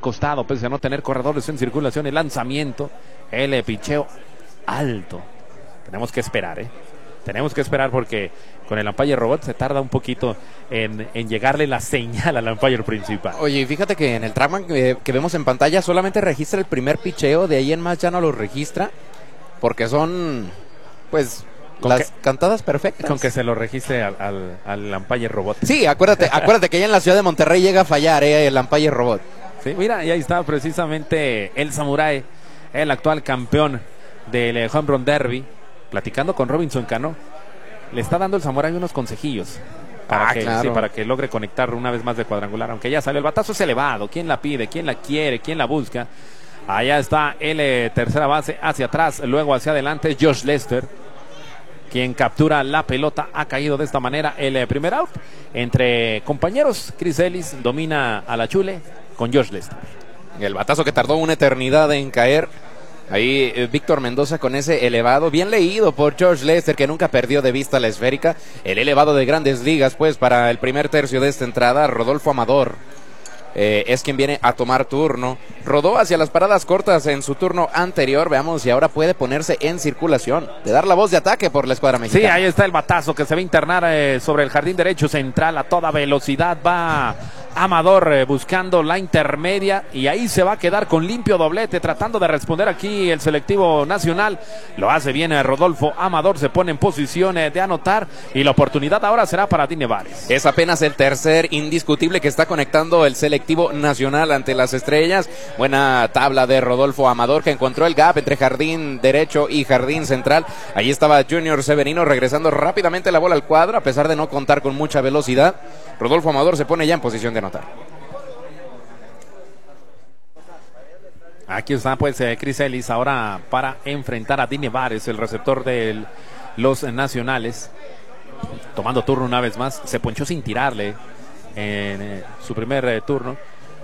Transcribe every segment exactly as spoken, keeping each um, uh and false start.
costado, pese a no tener corredores en circulación, el lanzamiento, el picheo alto. Tenemos que esperar, ¿eh? Tenemos que esperar porque con el umpire robot se tarda un poquito en, en llegarle la señal al umpire principal. Oye, fíjate que en el trackman que, que vemos en pantalla solamente registra el primer picheo, de ahí en más ya no lo registra, porque son, pues, con las que, cantadas perfectas. Con que se lo registre al, al, al umpire robot. Sí, acuérdate, acuérdate que ya en la ciudad de Monterrey llega a fallar, ¿eh? El umpire robot. Sí, mira, y ahí está precisamente el Samurai, el actual campeón del Home Run Derby, platicando con Robinson Cano. Le está dando el Samurai unos consejillos para, ah, que, claro. sí, para que logre conectar una vez más de cuadrangular, aunque ya salió. El batazo es elevado. ¿Quién la pide? ¿Quién la quiere? ¿Quién la busca? Allá está el eh, tercera base hacia atrás, luego hacia adelante Josh Lester, quien captura la pelota. Ha caído de esta manera el eh, primer out entre compañeros. Chris Ellis domina a la Chule con Josh Lester. El batazo que tardó una eternidad en caer. Ahí eh, Víctor Mendoza con ese elevado, bien leído por George Lester, que nunca perdió de vista la esférica. El elevado de Grandes Ligas, pues, para el primer tercio de esta entrada. Rodolfo Amador eh, es quien viene a tomar turno. Rodó hacia las paradas cortas en su turno anterior. Veamos si ahora puede ponerse en circulación, de dar la voz de ataque por la escuadra mexicana. Sí, ahí está el batazo que se va a internar eh, sobre el jardín derecho central a toda velocidad. Va Amador eh, buscando la intermedia y ahí se va a quedar con limpio doblete, tratando de responder aquí el selectivo nacional. Lo hace bien eh, Rodolfo Amador, se pone en posición eh, de anotar y la oportunidad ahora será para Dine Vares. Es apenas el tercer indiscutible que está conectando el selectivo nacional ante las estrellas. Buena tabla de Rodolfo Amador, que encontró el gap entre jardín derecho y jardín central. Ahí estaba Junior Severino regresando rápidamente la bola al cuadro, a pesar de no contar con mucha velocidad. Rodolfo Amador se pone ya en posición de anotar. Aquí está pues eh, Chris Ellis ahora para enfrentar a Dine Vares, el receptor de los nacionales, tomando turno una vez más. Se ponchó sin tirarle en eh, su primer eh, turno.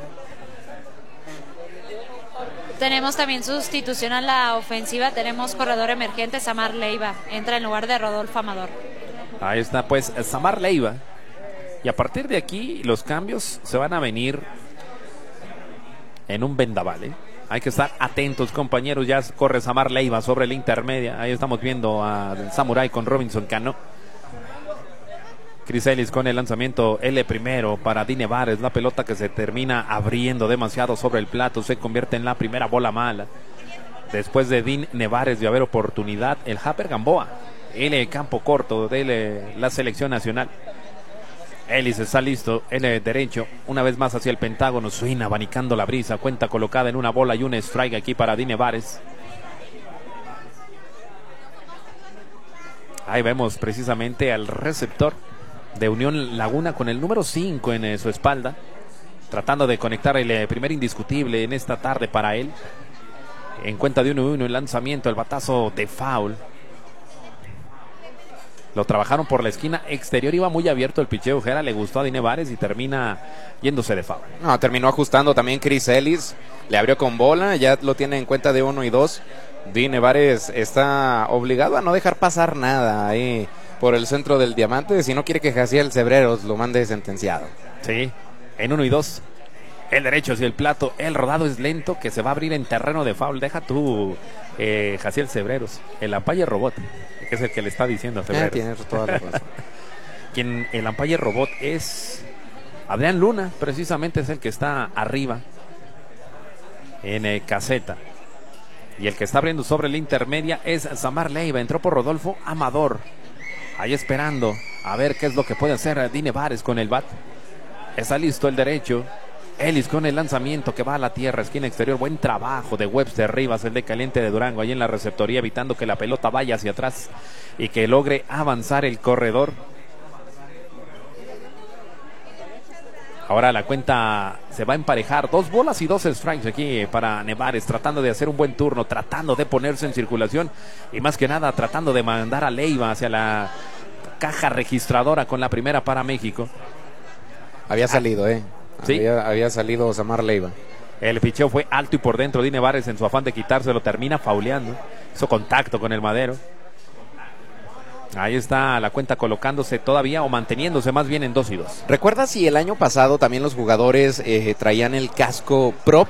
Tenemos también sustitución a la ofensiva. Tenemos corredor emergente, Samar Leiva. Entra en lugar de Rodolfo Amador. Ahí está pues Samar Leiva. Y a partir de aquí los cambios se van a venir en un vendaval, ¿eh? Hay que estar atentos, compañeros. Ya corre Samar Leiva sobre la intermedia. Ahí estamos viendo a Samurai con Robinson Cano. Chris Ellis con el lanzamiento L primero para Dine Vares. La pelota que se termina abriendo demasiado sobre el plato. Se convierte en la primera bola mala. Después de Dine Vares de haber oportunidad, el Happer Gamboa, el campo corto de la selección nacional. Ellis está listo, el derecho, una vez más hacia el pentágono, suena abanicando la brisa, cuenta colocada en una bola y un strike aquí para Dine Vares. Ahí vemos precisamente al receptor de Unión Laguna con el número cinco en eh, su espalda, tratando de conectar el eh, primer indiscutible en esta tarde para él. En cuenta de uno uno el lanzamiento, el batazo de foul. Lo trabajaron por la esquina exterior, iba muy abierto el picheo. Ojera le gustó a Dine Vares y termina yéndose de foul. No, terminó ajustando también Chris Ellis, le abrió con bola, ya lo tiene en cuenta de uno y dos. Dine Vares está obligado a no dejar pasar nada ahí por el centro del diamante, si no quiere que Jaciel Cebreros lo mande sentenciado. Sí, en uno y dos. El derecho hacia el plato, el rodado es lento, que se va a abrir en terreno de foul. Deja tú, eh, Jaciel Cebreros, el umpire robot, que es el que le está diciendo a Cebreros. Eh, tienes toda la razón. Quien el umpire robot es Adrián Luna, precisamente es el que está arriba en eh, caseta. Y el que está abriendo sobre la intermedia es Samar Leiva. Entró por Rodolfo Amador, ahí esperando a ver qué es lo que puede hacer Dine Vares con el bat. Está listo el derecho. Ellis con el lanzamiento que va a la tierra, esquina exterior. Buen trabajo de Webster Rivas, el de Caliente de Durango, ahí en la receptoría, evitando que la pelota vaya hacia atrás y que logre avanzar el corredor. Ahora la cuenta se va a emparejar. Dos bolas y dos strikes aquí para Nevares, tratando de hacer un buen turno, tratando de ponerse en circulación y más que nada tratando de mandar a Leiva hacia la caja registradora con la primera para México. Había salido, eh. ¿Sí? Había, había salido Samar Leiva. El picheo fue alto y por dentro. Dine Vares, en su afán de quitárselo, termina fauleando. Hizo contacto con el madero. Ahí está la cuenta colocándose todavía o manteniéndose más bien en dos y dos. ¿Recuerdas si el año pasado también los jugadores eh, traían el casco Pro